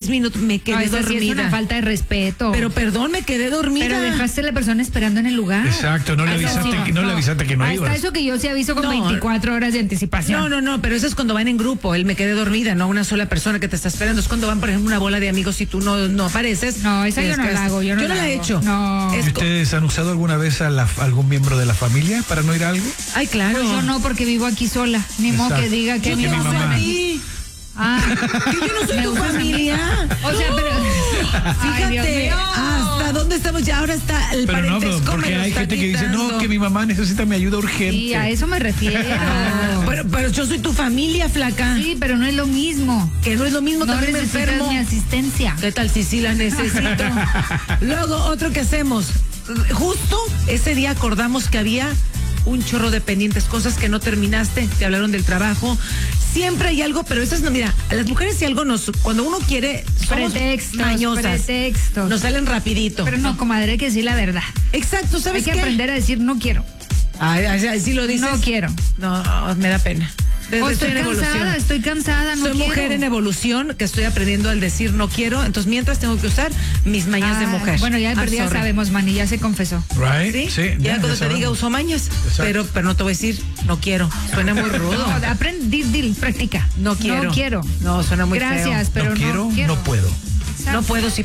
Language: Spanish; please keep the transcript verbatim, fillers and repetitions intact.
minutos, me quedé No, eso dormida. sí es una falta de respeto. Pero perdón, me quedé dormida. Pero dejaste a la persona esperando en el lugar. Exacto, no le Hasta avisaste, eso, que, no le avisaste que no Hasta ibas. eso que yo sí aviso con No. veinticuatro horas de anticipación. No, no, no, pero eso es cuando van en grupo. Él me quedé dormida, no una sola persona que te está esperando. Es cuando van, por ejemplo, una bola de amigos y tú no, no apareces. No, esa y yo es no que la es- hago, yo no la la he hago. hecho. No. Es ¿Y co- ustedes han usado alguna vez a la- algún miembro de la familia para no ir a algo? Ay, claro. Pues yo no, porque vivo aquí sola. Ni modo Exacto. que diga que Yo mi te mi uso mamá. a ti. Ah, Que yo no soy me tu usas a mí. familia. O sea, pero. Ay, Dios Fíjate, mío. hasta dónde estamos ya. Ahora está el Pero no, parentesco. pero me porque lo hay está gente que dice, quitando. no, que mi mamá necesita mi ayuda urgente. Sí, a eso me refiero. Ah, pero, pero yo soy tu familia, flaca. Sí, pero no es lo mismo. Que no es lo mismo, No también me necesitas enfermo. mi asistencia. ¿Qué tal si sí la necesito? Luego, otro que hacemos. Justo ese día acordamos que había un chorro de pendientes, cosas que no terminaste, te hablaron del trabajo. Siempre hay algo, pero eso es, no, mira, a las mujeres si algo nos, cuando uno quiere, somos Pretextos, mañosas. pretextos. Nos salen rapidito. Pero no, comadre, hay que decir la verdad. Exacto, Hay ¿sabes que qué? aprender a decir no quiero. Ay, ay, ay, sí lo dices. No quiero. No, me da pena. Desde- O estoy en evolución. cansada, estoy cansada, no Soy quiero. mujer en evolución que estoy aprendiendo al decir no quiero, entonces mientras tengo que usar mis mañas de Ah, mujer. Bueno, ya de I'm perdida sorry. sabemos, Manny, ya se confesó. Right? ¿Sí? Sí, ya, cuando te sabemos. diga uso mañas, Exacto. pero, pero no te voy a decir no quiero. Suena muy rudo. No, aprende, dil, dil, practica. No quiero. No quiero. No, suena muy feo. Gracias, pero no quiero, no quiero. no puedo. No puedo, sí